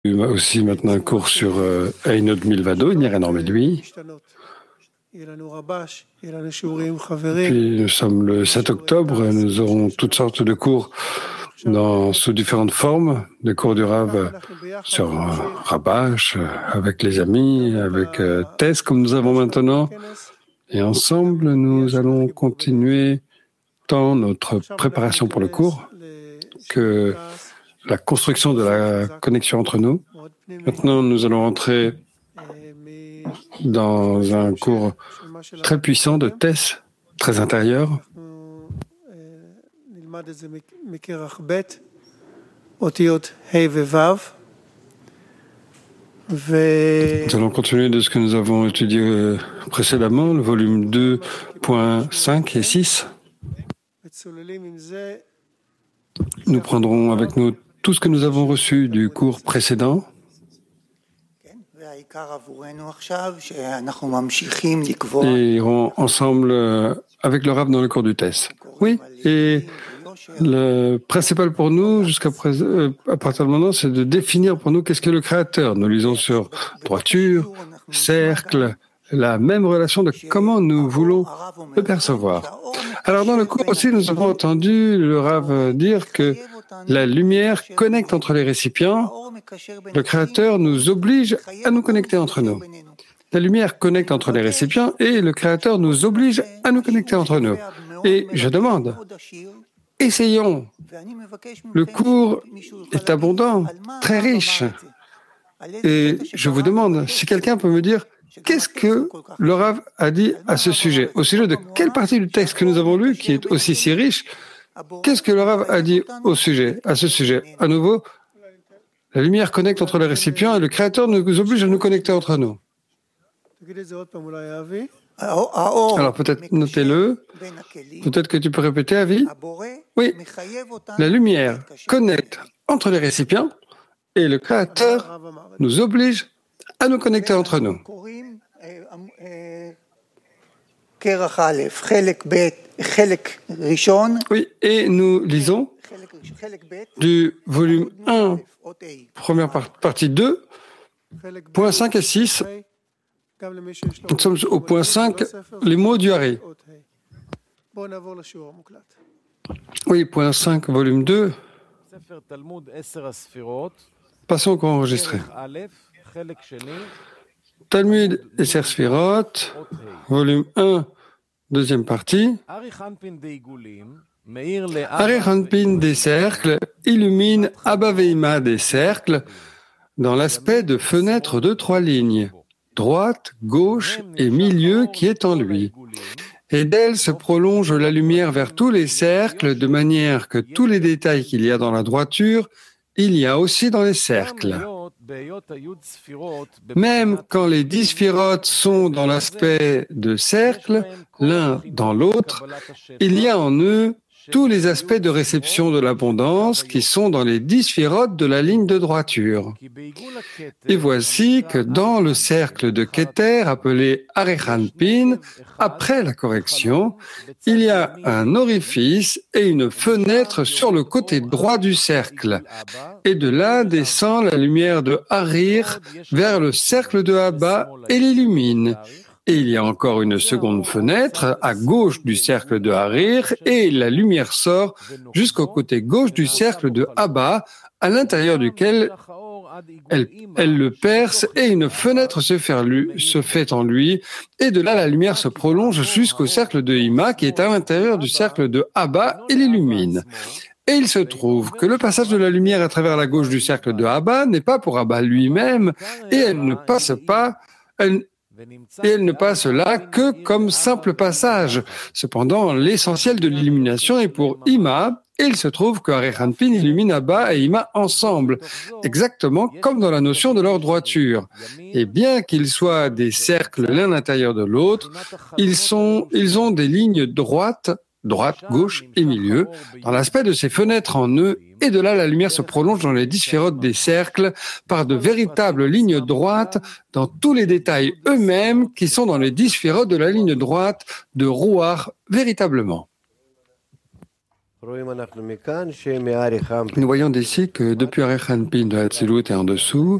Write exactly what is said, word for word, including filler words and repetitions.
aussi maintenant un cours sur euh, Einod Milvado, il n'y a rien hormis de lui. Puis nous sommes le sept octobre, nous aurons toutes sortes de cours dans, sous différentes formes, des cours du Rav sur euh, Rabash, euh, avec les amis, avec euh, Tess comme nous avons maintenant. Et ensemble, nous allons continuer tant notre préparation pour le cours que la construction de la connexion entre nous. Maintenant, nous allons entrer dans un cours très puissant de Tess, très intérieur. Nous allons continuer de ce que nous avons étudié précédemment, le volume deux point cinq et six. Nous prendrons avec nous tout ce que nous avons reçu du cours précédent. Et irons ensemble avec le Rav dans le cours du Tess. Oui, et le principal pour nous, jusqu'à présent, euh, à partir de maintenant, c'est de définir pour nous qu'est-ce que le Créateur. Nous lisons sur droiture, cercle, la même relation de comment nous voulons le percevoir. Alors dans le cours aussi, nous avons entendu le Rav dire que la lumière connecte entre les récipients. Le Créateur nous oblige à nous connecter entre nous. La lumière connecte entre les récipients et le Créateur nous oblige à nous connecter entre nous. Et je demande, essayons. Le cours est abondant, très riche. Et je vous demande, si quelqu'un peut me dire, qu'est-ce que le Rav a dit à ce sujet? Au sujet de quelle partie du texte que nous avons lu, qui est aussi si riche, qu'est-ce que le Rav a dit au sujet, à ce sujet? À nouveau, la lumière connecte entre les récipients et le Créateur nous oblige à nous connecter entre nous. Alors peut-être notez-le, peut-être que tu peux répéter, Avi? Oui, la lumière connecte entre les récipients et le Créateur nous oblige à nous connecter entre nous. Oui, et nous lisons du volume un, première partie deux, point cinq et six. Nous sommes au point cinq, les mots du Hari. Oui, point cinq, volume deux. Passons au cours enregistré. Talmud Esser Sfirot, volume un, deuxième partie. Ari Hanpin des cercles illumine Abba Veima des cercles dans l'aspect de fenêtre de trois lignes, droite, gauche et milieu qui est en lui. Et d'elle se prolonge la lumière vers tous les cercles de manière que tous les détails qu'il y a dans la droiture, il y a aussi dans les cercles. Même quand les dix sphirotes sont dans l'aspect de cercle, l'un dans l'autre, il y a en eux tous les aspects de réception de l'abondance qui sont dans les dix sphirotes de la ligne de droiture. Et voici que dans le cercle de Keter, appelé Arechanpin, après la correction, il y a un orifice et une fenêtre sur le côté droit du cercle. Et de là descend la lumière de Harir vers le cercle de Abba et l'illumine. Et il y a encore une seconde fenêtre à gauche du cercle de Harir et la lumière sort jusqu'au côté gauche du cercle de Abba, à l'intérieur duquel elle, elle le perce et une fenêtre se fait, lui, se fait en lui. Et de là, la lumière se prolonge jusqu'au cercle de Ima qui est à l'intérieur du cercle de Abba et l'illumine. Et il se trouve que le passage de la lumière à travers la gauche du cercle de Abba n'est pas pour Abba lui-même et elle ne passe pas... Elle, Et elle ne passe là que comme simple passage. Cependant, l'essentiel de l'illumination est pour Ima, et il se trouve que Arechanpin illumine Abba et Ima ensemble, exactement comme dans la notion de leur droiture. Et bien qu'ils soient des cercles l'un à l'intérieur de l'autre, ils sont, ils ont des lignes droites, droite, gauche et milieu, dans l'aspect de ces fenêtres en eux, et de là la lumière se prolonge dans les dix sphirotes des cercles par de véritables lignes droites dans tous les détails eux-mêmes qui sont dans les dix sphirotes de la ligne droite de Ruach véritablement. Nous voyons d'ici que depuis Arechanpin de Hatzilut et en dessous,